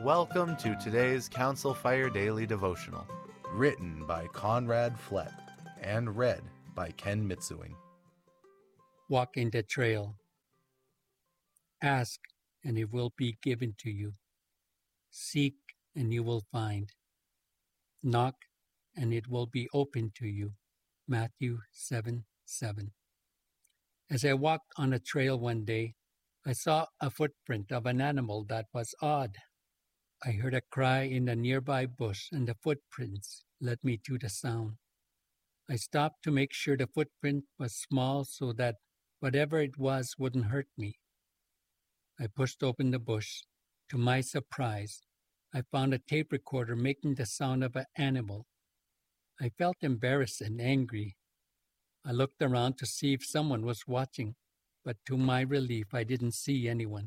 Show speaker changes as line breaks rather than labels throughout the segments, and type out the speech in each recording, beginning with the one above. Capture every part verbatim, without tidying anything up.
Welcome to today's Council Fire Daily Devotional, written by Conrad Flett and read by Ken Mitsewing.
Walk in the trail. Ask, and it will be given to you. Seek, and you will find. Knock, and it will be opened to you. Matthew seven seven. As I walked on a trail one day, I saw a footprint of an animal that was odd. I heard a cry in a nearby bush, and the footprints led me to the sound. I stopped to make sure the footprint was small so that whatever it was wouldn't hurt me. I pushed open the bush. To my surprise, I found a tape recorder making the sound of an animal. I felt embarrassed and angry. I looked around to see if someone was watching, but to my relief, I didn't see anyone.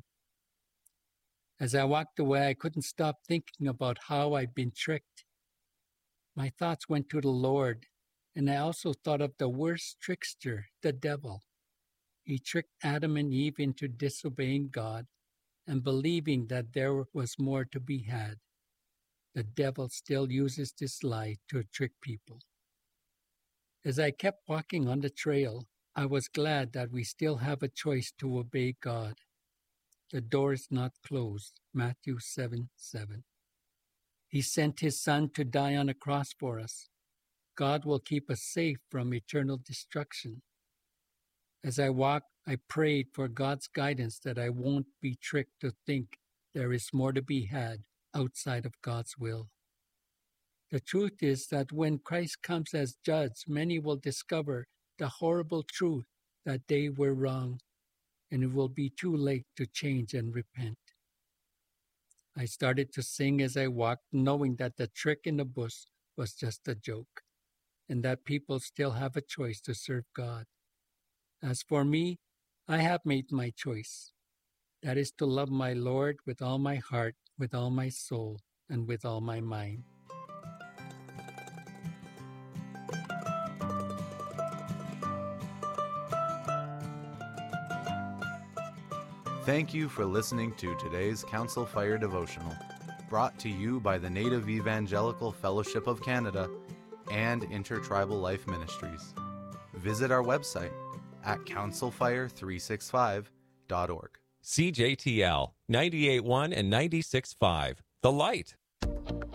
As I walked away, I couldn't stop thinking about how I'd been tricked. My thoughts went to the Lord, and I also thought of the worst trickster, the devil. He tricked Adam and Eve into disobeying God and believing that there was more to be had. The devil still uses this lie to trick people. As I kept walking on the trail, I was glad that we still have a choice to obey God. The door is not closed. Matthew seven seven. He sent his Son to die on a cross for us. God will keep us safe from eternal destruction. As I walked, I prayed for God's guidance that I won't be tricked to think there is more to be had outside of God's will. The truth is that when Christ comes as judge, many will discover the horrible truth that they were wrong, and it will be too late to change and repent. I started to sing as I walked, knowing that the trick in the bush was just a joke, and that people still have a choice to serve God. As for me, I have made my choice. That is to love my Lord with all my heart, with all my soul, and with all my mind.
Thank you for listening to today's Council Fire Devotional, brought to you by the Native Evangelical Fellowship of Canada and Intertribal Life Ministries. Visit our website at council fire three sixty-five dot org.
C J T L ninety-eight point one and ninety-six point five, The Light.